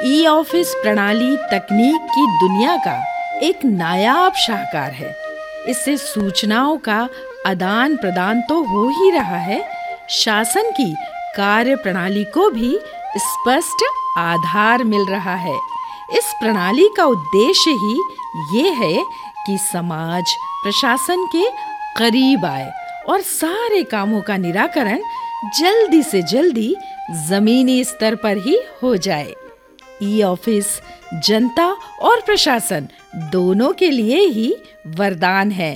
E office प्रणाली तकनीक की दुनिया का एक नायाब शाहकार है। इससे सूचनाओं का आदान प्रदान तो हो ही रहा है, शासन की कार्य प्रणाली को भी स्पष्ट आधार मिल रहा है। इस प्रणाली का उद्देश्य ही ये है कि समाज प्रशासन के करीब आए और सारे कामों का निराकरण जल्दी से जल्दी जमीनी स्तर पर ही हो जाए। ई ऑफिस जनता और प्रशासन दोनों के लिए ही वरदान है।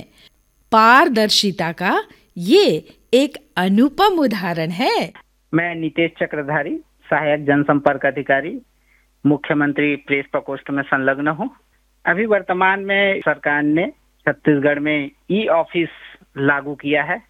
पारदर्शिता का ये एक अनुपम उदाहरण है। मैं नितेश चक्रधारी, सहायक जनसंपर्क अधिकारी, मुख्यमंत्री प्रेस प्रकोष्ठ में संलग्न हूँ। अभी वर्तमान में सरकार ने छत्तीसगढ़ में ई ऑफिस लागू किया है।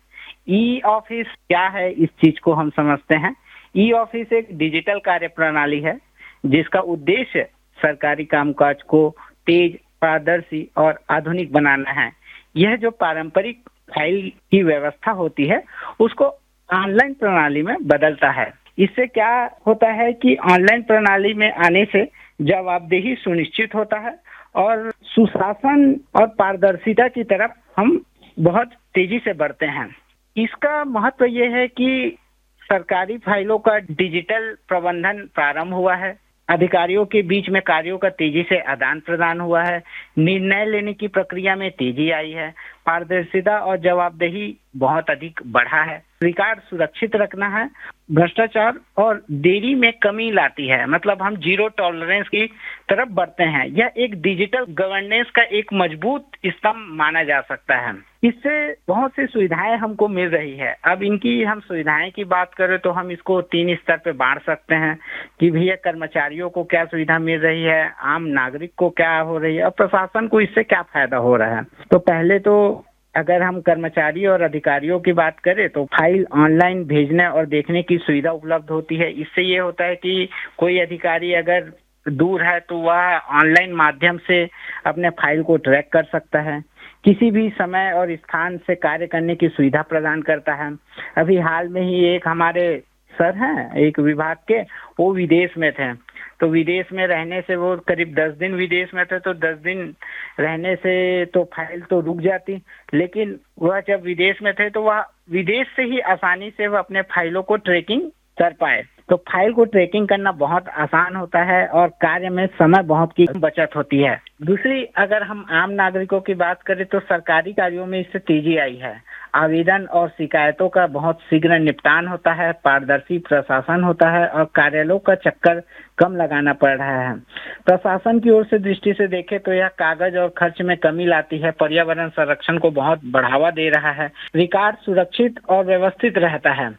ई ऑफिस क्या है, इस चीज को हम समझते हैं। ई ऑफिस एक डिजिटल कार्य प्रणाली है जिसका उद्देश्य सरकारी कामकाज को तेज, पारदर्शी और आधुनिक बनाना है। यह जो पारंपरिक फाइल की व्यवस्था होती है उसको ऑनलाइन प्रणाली में बदलता है। इससे क्या होता है कि ऑनलाइन प्रणाली में आने से जवाबदेही सुनिश्चित होता है और सुशासन और पारदर्शिता की तरफ हम बहुत तेजी से बढ़ते हैं। इसका महत्व यह है कि सरकारी फाइलों का डिजिटल प्रबंधन प्रारंभ हुआ है, अधिकारियों के बीच में कार्यों का तेजी से आदान प्रदान हुआ है, निर्णय लेने की प्रक्रिया में तेजी आई है, पारदर्शिता और जवाबदेही बहुत अधिक बढ़ा है। रिकॉर्ड सुरक्षित रखना है, भ्रष्टाचार और देरी में कमी लाती है, मतलब हम जीरो टॉलरेंस की तरफ बढ़ते हैं। यह एक डिजिटल गवर्नेंस का एक मजबूत स्तंभ माना जा सकता है। इससे बहुत सी सुविधाएं हमको मिल रही है। अब इनकी हम सुविधाएं की बात करें तो हम इसको 3 स्तर पे बांट सकते हैं कि भैया कर्मचारियों को क्या सुविधा मिल रही है, आम नागरिक को क्या हो रही है और प्रशासन को इससे क्या फायदा हो रहा है। तो पहले तो अगर हम कर्मचारी और अधिकारियों की बात करें तो फाइल ऑनलाइन भेजने और देखने की सुविधा उपलब्ध होती है। इससे ये होता है कि कोई अधिकारी अगर दूर है तो वह ऑनलाइन माध्यम से अपने फाइल को ट्रैक कर सकता है, किसी भी समय और स्थान से कार्य करने की सुविधा प्रदान करता है। अभी हाल में ही एक हमारे सर हैं एक विभाग के, वो विदेश में थे, तो विदेश में रहने से वो करीब 10 दिन विदेश में थे, तो 10 दिन रहने से तो फाइल तो रुक जाती, लेकिन वह जब विदेश में थे तो वह विदेश से ही आसानी से वह अपने फाइलों को ट्रैकिंग कर पाए। तो फाइल को ट्रैकिंग करना बहुत आसान होता है और कार्य में समय बहुत की बचत होती है। दूसरी, अगर हम आम नागरिकों की बात करें तो सरकारी कार्यों में इससे तेजी आई है। आवेदन और शिकायतों का बहुत शीघ्र निपटान होता है, पारदर्शी प्रशासन होता है और कार्यालयों का चक्कर कम लगाना पड़ रहा है। प्रशासन की ओर से दृष्टि से देखें तो यह कागज और खर्च में कमी लाती है, पर्यावरण संरक्षण को बहुत बढ़ावा दे रहा है, रिकॉर्ड सुरक्षित और व्यवस्थित रहता है।